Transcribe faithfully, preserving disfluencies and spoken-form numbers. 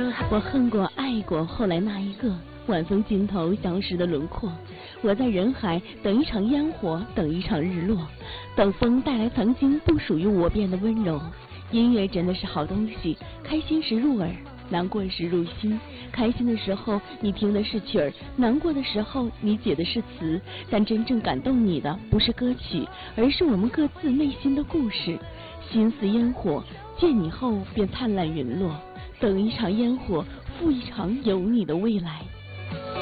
我恨过爱过，后来那一个晚风尽头消失的轮廓。我在人海等一场烟火，等一场日落，等风带来曾经不属于我变的温柔。音乐真的是好东西，开心时入耳，难过时入心。开心的时候你听的是曲儿，难过的时候你解的是词，但真正感动你的不是歌曲，而是我们各自内心的故事。心似烟火，见你后便灿烂陨落，等一场烟火，赴一场有你的未来。